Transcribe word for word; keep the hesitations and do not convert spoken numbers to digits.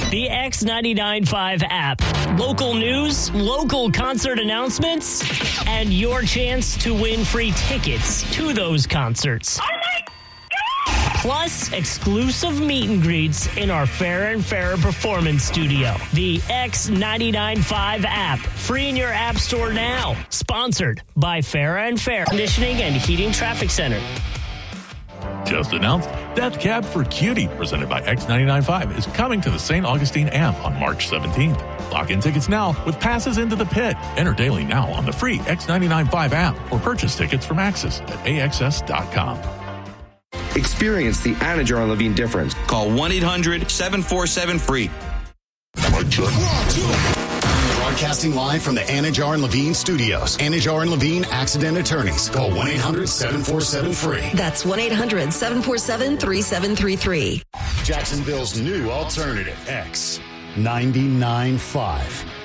The X ninety-nine point five app. Local news, local concert announcements, and your chance to win free tickets to those concerts. Oh my God! Plus, exclusive meet and greets in our Fairer and Fairer Performance Studio. The X ninety-nine point five app. Free in your app store now. Sponsored by Fairer and Fairer Conditioning and Heating Traffic Center. Just announced, Death Cab for Cutie, presented by X ninety-nine point five, is coming to the Saint Augustine Amp on March seventeenth. Lock in tickets now with passes into the pit. Enter daily now on the free X ninety-nine point five app or purchase tickets from Axis at A X S dot com. Experience the Anajar and Levine difference. Call one eight hundred seven four seven free. Broadcasting live from the Anajar and Levine studios. Anajar and Levine Accident Attorneys. Call one eight hundred seven four seven free. That's one eight hundred seven four seven three seven three three. Jacksonville's new alternative, X ninety-nine point five.